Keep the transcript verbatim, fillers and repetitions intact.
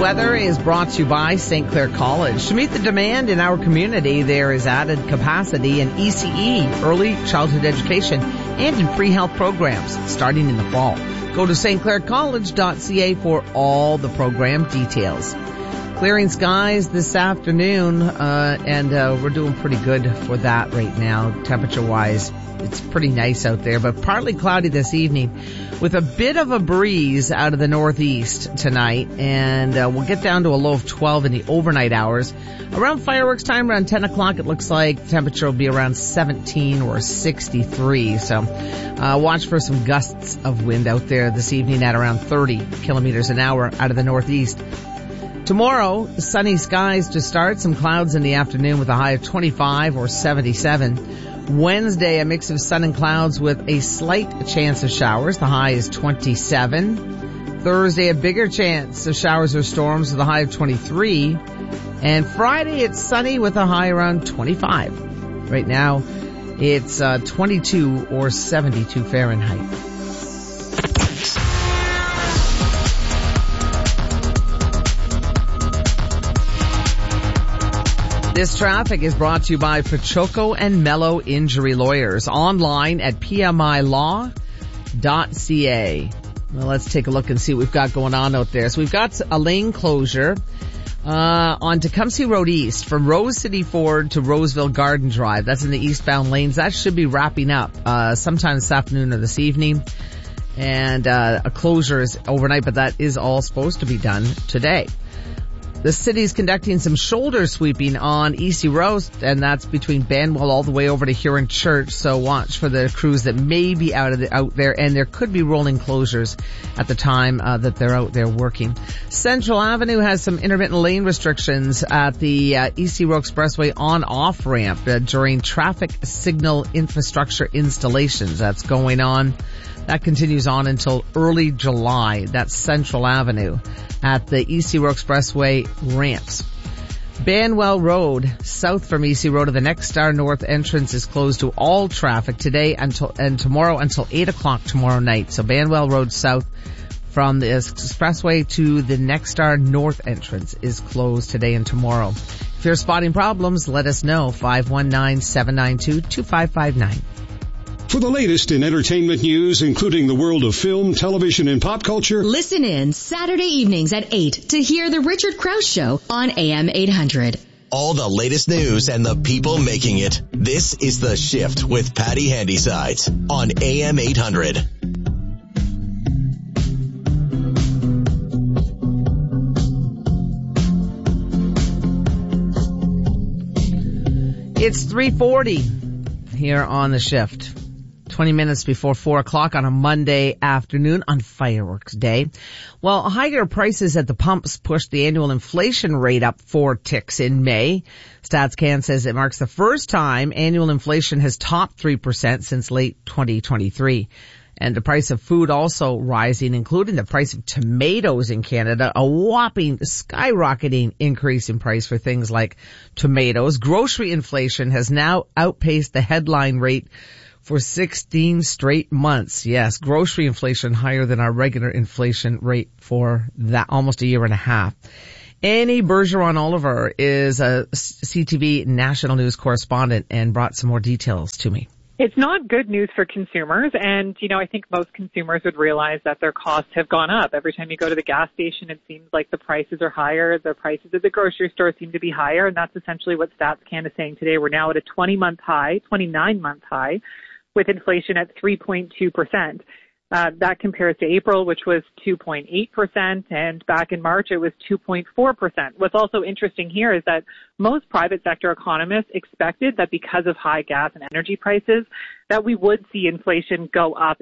weather is brought to you by Saint Clair College. To meet the demand in our community, there is added capacity in E C E, early childhood education, and in pre-health programs starting in the fall. Go to s t clair college dot c a for all the program details. Clearing skies this afternoon, uh, and uh, we're doing pretty good for that right now, temperature-wise. It's pretty nice out there, but partly cloudy this evening with a bit of a breeze out of the northeast tonight, and uh, we'll get down to a low of twelve in the overnight hours. Around fireworks time, around ten o'clock, it looks like the temperature will be around seventeen or sixty-three, so uh, watch for some gusts of wind out there this evening at around thirty kilometers an hour out of the northeast. Tomorrow, sunny skies to start, some clouds in the afternoon with a high of twenty-five or seventy-seven. Wednesday, a mix of sun and clouds with a slight chance of showers. The high is twenty-seven. Thursday, a bigger chance of showers or storms with a high of twenty-three. And Friday, it's sunny with a high around twenty-five. Right now, it's uh, twenty-two or seventy-two Fahrenheit. This traffic is brought to you by Pachoco and Mello Injury Lawyers, online at p m i law dot c a. Well, let's take a look and see what we've got going on out there. So we've got a lane closure uh on Tecumseh Road East from Rose City Ford to Roseville Garden Drive. That's in the eastbound lanes. That should be wrapping up uh sometime this afternoon or this evening. And uh a closure is overnight, but that is all supposed to be done today. The city's conducting some shoulder sweeping on E C Road, and that's between Banwell all the way over to Huron Church. So watch for the crews that may be out of the, out there, and there could be rolling closures at the time uh, that they're out there working. Central Avenue has some intermittent lane restrictions at the uh, E C Road Expressway on-off ramp uh, during traffic signal infrastructure installations. That's going on. That continues on until early July. That's Central Avenue at the E C Road Expressway ramps. Banwell Road, south from E C Road to the Next Star North entrance, is closed to all traffic today until and tomorrow until eight o'clock tomorrow night. So Banwell Road south from the expressway to the Next Star North entrance is closed today and tomorrow. If you're spotting problems, let us know. five one nine, seven nine two, two five five nine. For the latest in entertainment news, including the world of film, television, and pop culture, listen in Saturday evenings at eight to hear The Richard Krause Show on A M eight hundred. All the latest news and the people making it. This is The Shift with Patty Handysides on A M eight hundred. It's three forty here on The Shift. twenty minutes before four o'clock on a Monday afternoon on Fireworks Day. Well, higher prices at the pumps pushed the annual inflation rate up four ticks in May. StatsCan says it marks the first time annual inflation has topped three percent since late twenty twenty-three. And the price of food also rising, including the price of tomatoes in Canada, a whopping skyrocketing increase in price for things like tomatoes. Grocery inflation has now outpaced the headline rate for sixteen straight months. Yes, grocery inflation higher than our regular inflation rate for that almost a year and a half. Annie Bergeron Oliver is a C T V national news correspondent and brought some more details to me. It's not good news for consumers, and, you know, I think most consumers would realize that their costs have gone up. Every time you go to the gas station, it seems like the prices are higher. The prices at the grocery store seem to be higher, and that's essentially what StatsCan is saying today. We're now at a twenty-month high, twenty-nine-month high, with inflation at three point two percent. Uh, that compares to April, which was two point eight percent, and back in March, it was two point four percent. What's also interesting here is that most private sector economists expected that because of high gas and energy prices, that we would see inflation go up